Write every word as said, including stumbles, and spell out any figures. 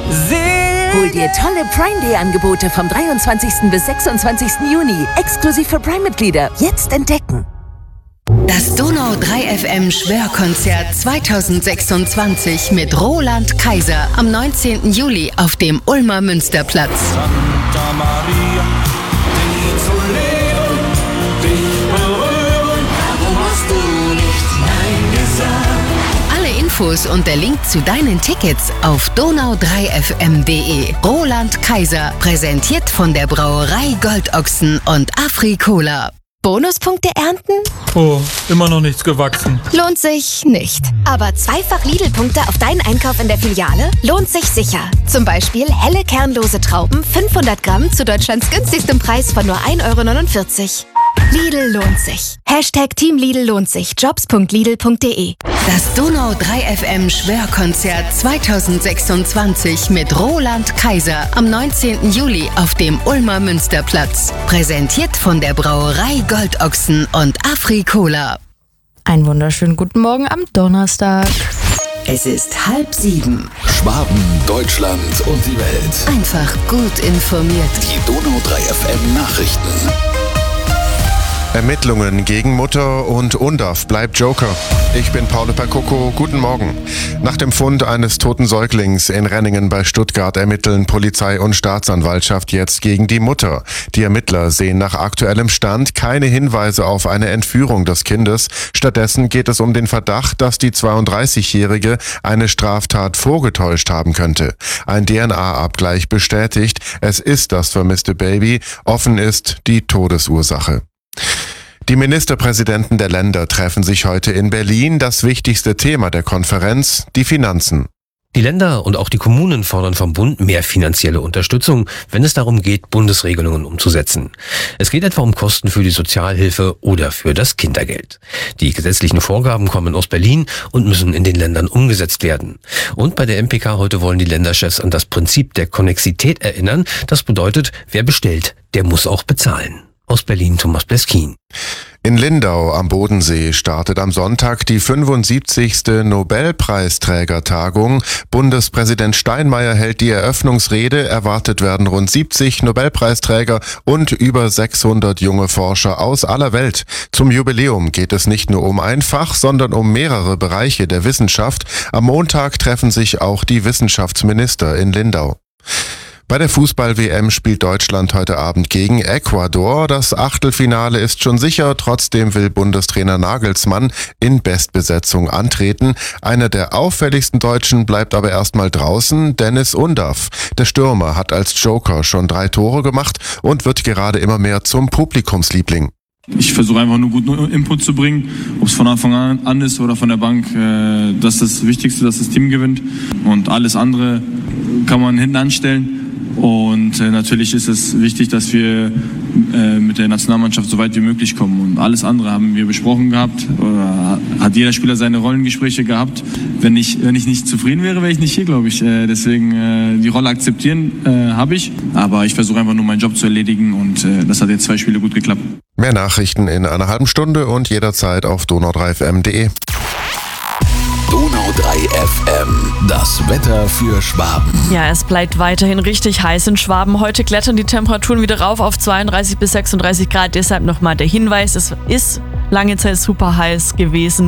Hol dir tolle Prime Day Angebote vom dreiundzwanzigsten bis sechsundzwanzigsten Juni. Exklusiv für Prime-Mitglieder. Jetzt entdecken. Das Donau drei F M Schwörkonzert zweitausendsechsundzwanzig mit Roland Kaiser am neunzehnten Juli auf dem Ulmer Münsterplatz. Santa Maria, dich zu leben, dich berühren, warum hast du nicht Nein gesagt? Alle Infos und der Link zu deinen Tickets auf donau drei f m punkt d e. Roland Kaiser, präsentiert von der Brauerei Goldochsen und Afri-Cola. Bonuspunkte ernten? Oh, immer noch nichts gewachsen. Lohnt sich nicht. Aber zweifach Lidl-Punkte auf deinen Einkauf in der Filiale lohnt sich sicher. Zum Beispiel helle kernlose Trauben, fünfhundert Gramm zu Deutschlands günstigstem Preis von nur ein Euro neunundvierzig. Lidl lohnt sich. Hashtag Team Lidl lohnt sich. jobs punkt lidl punkt d e. Das Donau drei F M Schwörkonzert zweitausendsechsundzwanzig mit Roland Kaiser am neunzehnten Juli auf dem Ulmer Münsterplatz. Präsentiert von der Brauerei Goldochsen und Afri-Cola. Einen wunderschönen guten Morgen am Donnerstag. Es ist halb sieben. Schwaben, Deutschland und die Welt. Einfach gut informiert. Die Donau drei F M Nachrichten. Ermittlungen gegen Mutter und Undaf bleibt Joker. Ich bin Paolo Percoco, guten Morgen. Nach dem Fund eines toten Säuglings in Renningen bei Stuttgart ermitteln Polizei und Staatsanwaltschaft jetzt gegen die Mutter. Die Ermittler sehen nach aktuellem Stand keine Hinweise auf eine Entführung des Kindes. Stattdessen geht es um den Verdacht, dass die zweiunddreißigjährige eine Straftat vorgetäuscht haben könnte. Ein D N A-Abgleich bestätigt, es ist das vermisste Baby. Offen ist die Todesursache. Die Ministerpräsidenten der Länder treffen sich heute in Berlin. Das wichtigste Thema der Konferenz, die Finanzen. Die Länder und auch die Kommunen fordern vom Bund mehr finanzielle Unterstützung, wenn es darum geht, Bundesregelungen umzusetzen. Es geht etwa um Kosten für die Sozialhilfe oder für das Kindergeld. Die gesetzlichen Vorgaben kommen aus Berlin und müssen in den Ländern umgesetzt werden. Und bei der M P K heute wollen die Länderchefs an das Prinzip der Konnexität erinnern. Das bedeutet, wer bestellt, der muss auch bezahlen. Aus Berlin Thomas Bleskin. In Lindau am Bodensee startet am Sonntag die fünfundsiebzigste Nobelpreisträgertagung. Bundespräsident Steinmeier hält die Eröffnungsrede. Erwartet werden rund siebzig Nobelpreisträger und über sechshundert junge Forscher aus aller Welt. Zum Jubiläum geht es nicht nur um ein Fach, sondern um mehrere Bereiche der Wissenschaft. Am Montag treffen sich auch die Wissenschaftsminister in Lindau. Bei der Fußball-W M spielt Deutschland heute Abend gegen Ecuador. Das Achtelfinale ist schon sicher, trotzdem will Bundestrainer Nagelsmann in Bestbesetzung antreten. Einer der auffälligsten Deutschen bleibt aber erstmal draußen, Dennis Undaf. Der Stürmer hat als Joker schon drei Tore gemacht und wird gerade immer mehr zum Publikumsliebling. Ich versuche einfach nur guten Input zu bringen, ob es von Anfang an ist oder von der Bank. Das ist das Wichtigste, dass das Team gewinnt und alles andere kann man hinten anstellen. Und äh, natürlich ist es wichtig, dass wir äh, mit der Nationalmannschaft so weit wie möglich kommen. Und alles andere haben wir besprochen gehabt. Oder hat jeder Spieler seine Rollengespräche gehabt. Wenn ich, wenn ich nicht zufrieden wäre, wäre ich nicht hier, glaube ich. Äh, deswegen äh, die Rolle akzeptieren äh, habe ich. Aber ich versuche einfach nur meinen Job zu erledigen. Und äh, das hat jetzt zwei Spiele gut geklappt. Mehr Nachrichten in einer halben Stunde und jederzeit auf donau drei f m punkt d e. Donau drei F M, das Wetter für Schwaben. Ja, es bleibt weiterhin richtig heiß in Schwaben. Heute klettern die Temperaturen wieder rauf auf zweiunddreißig bis sechsunddreißig Grad. Deshalb nochmal der Hinweis, es ist lange Zeit super heiß gewesen.